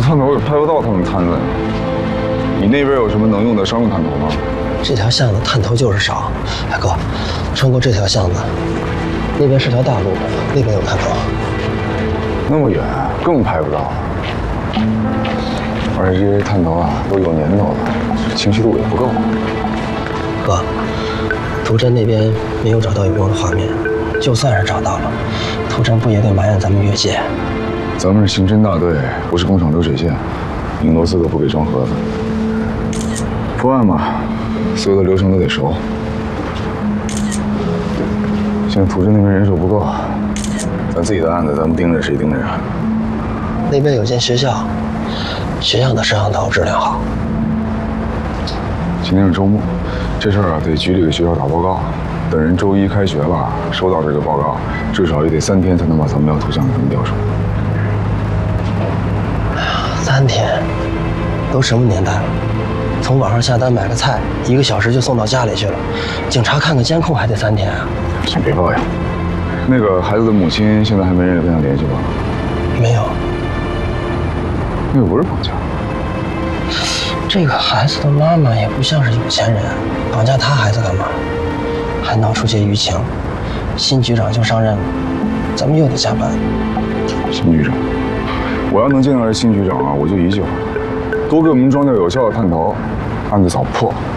探头也拍不到他们摊子。你那边有什么能用的商用探头吗？ 这条巷子探头就是少。哎哥，穿过这条巷子，那边是条大路，那边有探头。 那么远，更拍不到。而且这些探头啊，都有年头了，清晰度也不够。 哥，图真那边没有找到有用的画面，就算是找到了，图真不也得埋怨咱们越界？ 咱们是刑侦大队，不是工厂流水线，拧螺丝可不给装盒子。破案嘛，所有的流程都得熟。现在图真那边人手不够，咱自己的案子，咱们盯着谁盯着啊？ 那边有间学校，学校的摄像头质量好。 今天是周末，这事儿啊得局里给学校打报告，等人周一开学了，收到这个报告，至少也得3天才能把咱们要图像给他们调出来。 3天，都什么年代了？从网上下单买个菜，1个小时就送到家里去了。警察看个监控还得3天啊！ 先别抱怨。那个孩子的母亲现在还没人跟他联系吧？ 没有。 那个不是绑架。 这个孩子的妈妈也不像是有钱人，绑架他孩子干嘛？还闹出些舆情，新局长就上任了，咱们又得加班。 新局长，我要能见到这新局长啊，我就一句话，多给我们装点有效的探头，案子早破。